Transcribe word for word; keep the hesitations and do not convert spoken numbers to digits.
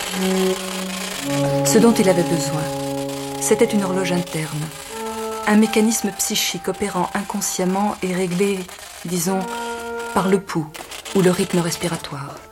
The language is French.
Ce dont il avait besoin, c'était une horloge interne, un mécanisme psychique opérant inconsciemment et réglé, disons, par le pouls ou le rythme respiratoire.